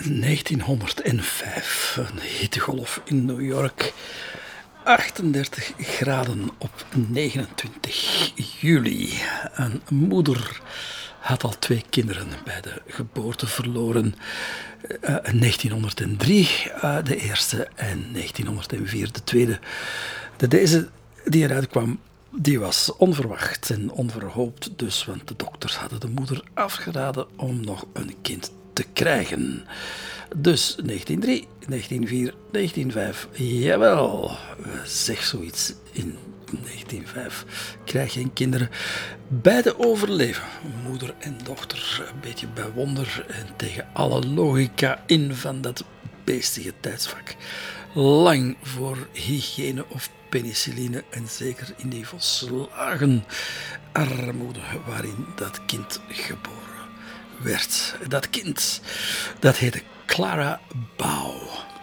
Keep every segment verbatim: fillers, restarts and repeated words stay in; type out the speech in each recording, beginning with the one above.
negentienhonderdvijf, een hittegolf in New York. achtendertig graden op negenentwintig juli. Een moeder had al twee kinderen bij de geboorte verloren. Uh, negentienhonderddrie uh, de eerste en negentienhonderdvier de tweede. De deze die eruit kwam, die was onverwacht en onverhoopt dus, want de dokters hadden de moeder afgeraden om nog een kind te krijgen. Dus negentiendrie, negentienvier, negentienvijf, jawel, zeg zoiets in negentienvijf. Krijg geen kinderen. Beide overleven, moeder en dochter, een beetje bij wonder en tegen alle logica in van dat beestige tijdsvak. Lang voor hygiëne of penicilline en zeker in die volslagen armoede waarin dat kind geboren werd. Dat kind, dat heette Clara Bow.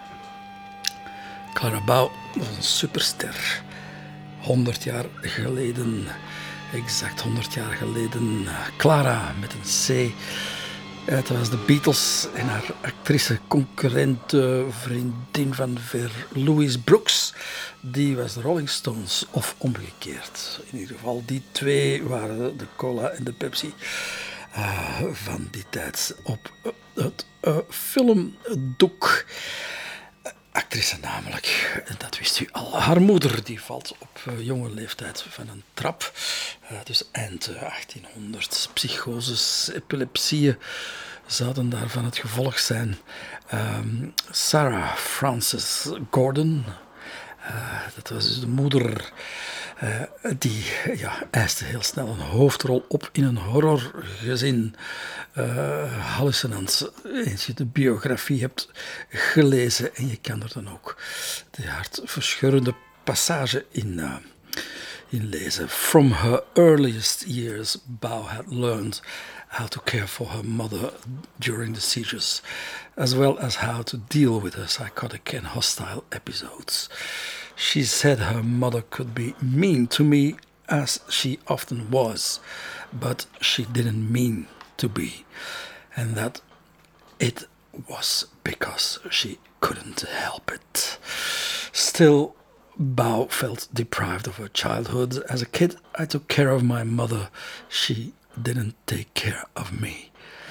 Clara Bow was een superster. honderd jaar geleden, exact honderd jaar geleden. Clara met een C. Het was de Beatles en haar actrice, concurrent, vriendin van ver, Louise Brooks. Die was de Rolling Stones, of omgekeerd. In ieder geval, die twee waren de cola en de Pepsi uh, van die tijd op het uh, filmdoek. Actrice namelijk, dat wist u al. Haar moeder die valt op uh, jonge leeftijd van een trap. Uh, dus eind uh, achttienhonderd. Psychoses, epilepsieën zouden daarvan het gevolg zijn. Um, Sarah Frances Gordon, uh, dat was dus de moeder. Uh, die ja, eiste heel snel een hoofdrol op in een horrorgezin. Uh, hallucinant. Eens je de biografie hebt gelezen en je kan er dan ook de hartverscheurende passage in, uh, in lezen. From her earliest years, Bow had learned how to care for her mother during the seizures, as well as how to deal with her psychotic and hostile episodes. She said her mother could be mean to me, as she often was, but she didn't mean to be, and that it was because she couldn't help it. Still, Bow felt deprived of her childhood. As a kid, I took care of my mother. She didn't take care of me.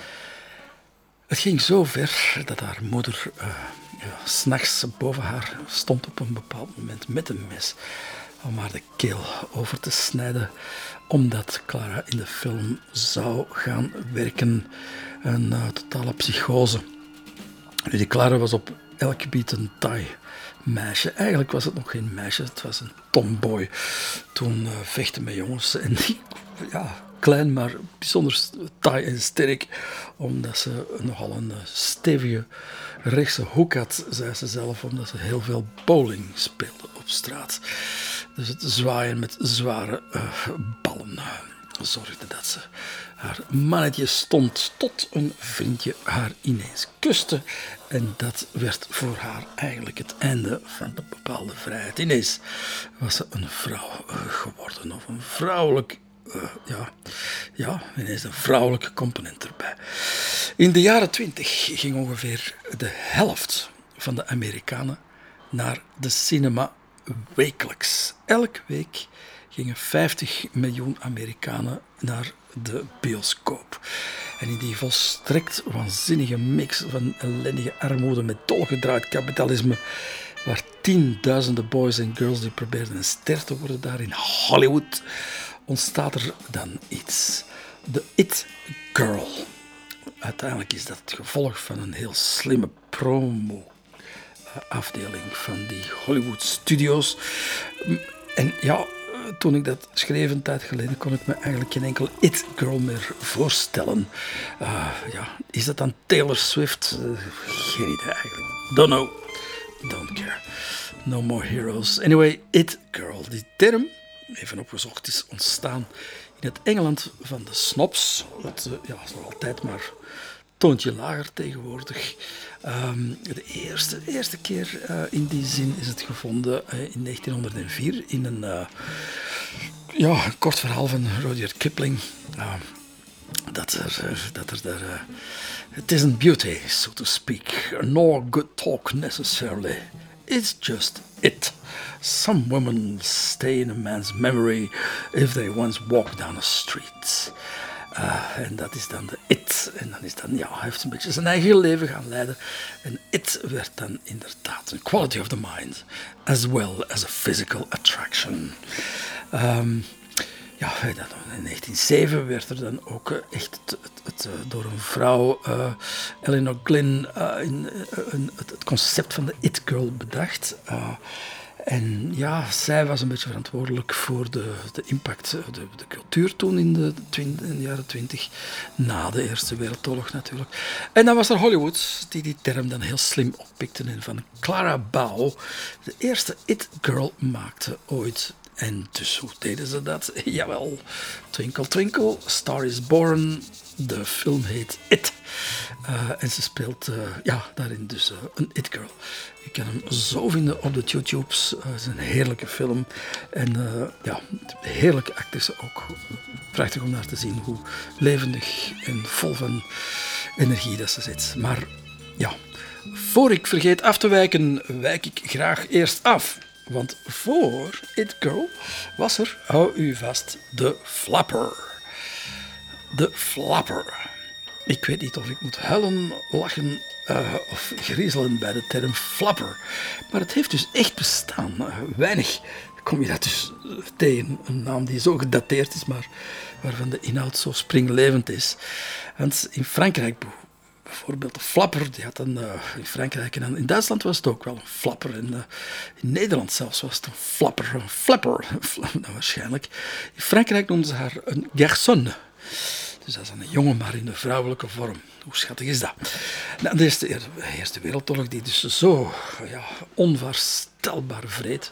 Het ging zo ver dat haar moeder uh, ja, 's nachts boven haar stond op een bepaald moment met een mes om haar de keel over te snijden, omdat Clara in de film zou gaan werken. Een uh, totale psychose. Nu, die Clara was op elk gebied een taai meisje. Eigenlijk was het nog geen meisje, het was een tomboy. Toen uh, vechten met jongens en die, ja, klein, maar bijzonder taai en sterk, omdat ze nogal een stevige rechtse hoek had, zei ze zelf, omdat ze heel veel bowling speelde op straat. Dus het zwaaien met zware uh, ballen uh, zorgde dat ze haar mannetje stond, tot een vriendje haar ineens kuste. En dat werd voor haar eigenlijk het einde van een bepaalde vrijheid. Ineens was ze een vrouw uh, geworden, of een vrouwelijk Uh, ja, ja, ineens een vrouwelijke component erbij. In de jaren twintig ging ongeveer de helft van de Amerikanen naar de cinema wekelijks. Elke week gingen vijftig miljoen Amerikanen naar de bioscoop. En in die volstrekt waanzinnige mix van ellendige armoede met dolgedraaid kapitalisme, waar tienduizenden boys en girls die probeerden een ster te worden daar in Hollywood, ontstaat er dan iets. De It Girl. Uiteindelijk is dat het gevolg van een heel slimme promo-afdeling van die Hollywood Studios. En ja, toen ik dat schreef een tijd geleden, kon ik me eigenlijk geen enkele It Girl meer voorstellen. Uh, ja, is dat dan Taylor Swift? Uh, geen idee eigenlijk. Don't know. Don't care. No more heroes. Anyway, It Girl. Die term, even opgezocht, is ontstaan in het Engeland van de snobs. Dat uh, ja, is nog altijd maar toontje lager tegenwoordig. Um, de eerste, eerste keer uh, in die zin is het gevonden uh, in negentienhonderdvier in een, uh, ja, een kort verhaal van Rudyard Kipling. Uh, dat er, dat er daar... Uh, it isn't beauty, so to speak, nor good talk necessarily. It's just it. Some women stay in a man's memory if they once walked down a street. Uh, en dat is dan de it. En dan is dan, ja, hij heeft een beetje zijn eigen leven gaan leiden. En it werd dan inderdaad een quality of the mind, as well as a physical attraction. Um, ja, in negentien zeven werd er dan ook uh, echt het, het, het, uh, door een vrouw, uh, Eleanor Glyn, uh, in, uh, een, het, het concept van de it girl bedacht. Uh, En ja, zij was een beetje verantwoordelijk voor de, de impact, de, de cultuur toen in de, twintig, in de jaren twintig, na de Eerste Wereldoorlog natuurlijk. En dan was er Hollywood, die die term dan heel slim oppikte en van Clara Bow de eerste it-girl maakte ooit. En dus hoe deden ze dat? Jawel, Twinkle Twinkle, Star is Born, de film heet It. Uh, en ze speelt uh, ja, daarin dus uh, een it-girl. Je kan hem zo vinden op de YouTubes. Uh, het is een heerlijke film. En uh, ja, heerlijke actrice ook. Prachtig om naar te zien hoe levendig en vol van energie dat ze zit. Maar ja, voor ik vergeet af te wijken, wijk ik graag eerst af. Want voor It Girl was er, hou u vast, de Flapper. De Flapper. Ik weet niet of ik moet huilen, lachen uh, of griezelen bij de term flapper. Maar het heeft dus echt bestaan. Uh, weinig kom je dat dus tegen. Een naam die zo gedateerd is, maar waarvan de inhoud zo springlevend is. Want in Frankrijk bijvoorbeeld de flapper, die had dan uh, in Frankrijk en in Duitsland was het ook wel een flapper. En uh, in Nederland zelfs was het een flapper, een flapper, nou, waarschijnlijk. In Frankrijk noemden ze haar een garçon. Dus dat is een jongen, maar in de vrouwelijke vorm. Hoe schattig is dat? Nou, de Eerste, de Eerste Wereldoorlog, die dus zo ja, onvoorstelbaar vreed,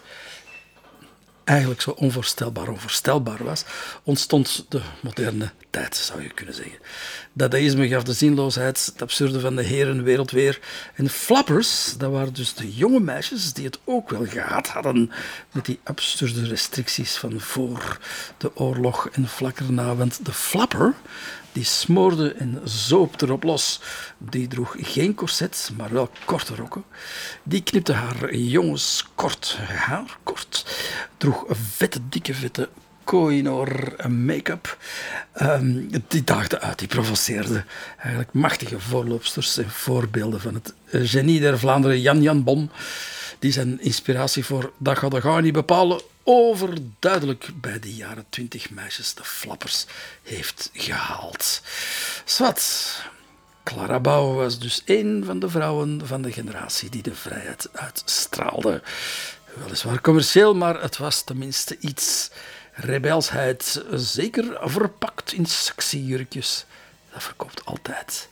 eigenlijk zo onvoorstelbaar onvoorstelbaar was, ontstond de moderne tijd, zou je kunnen zeggen. Dadaïsme gaf de zinloosheid, het absurde van de herenwereld weer. En de flappers, dat waren dus de jonge meisjes die het ook wel gehad hadden met die absurde restricties van voor de oorlog en vlak erna. Want de flapper, die smoorde en zoop erop los. Die droeg geen corset, maar wel korte rokken. Die knipte haar jongens kort haar kort. Droeg vette, dikke, vette Kohinoor make-up. Um, die daagde uit, die provoceerde. Eigenlijk machtige voorloopsters en voorbeelden van het genie der Vlaanderen, Jan Jan Bon. Die zijn inspiratie voor Dat gaat de gauw niet bepalen overduidelijk bij de jaren twintig meisjes, de flappers, heeft gehaald. Zwat. Clara Bow was dus een van de vrouwen van de generatie die de vrijheid uitstraalde. Weliswaar commercieel, maar het was tenminste iets. Rebelsheid, zeker verpakt in sexy jurkjes. Dat verkoopt altijd.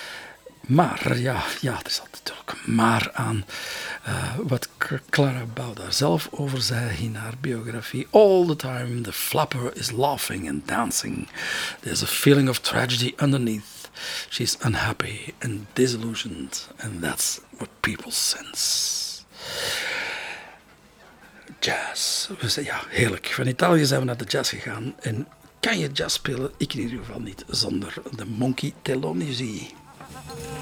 Maar, ja, ja, er zat natuurlijk maar aan uh, wat Clara Bow daar zelf over zei in haar biografie. All the time the flapper is laughing and dancing. There's a feeling of tragedy underneath. She's unhappy and disillusioned, and that's what people sense. Jazz. Dus, ja, heerlijk. Van Italië zijn we naar de jazz gegaan. En kan je jazz spelen? Ik in ieder geval niet zonder de Monkey Thelonious.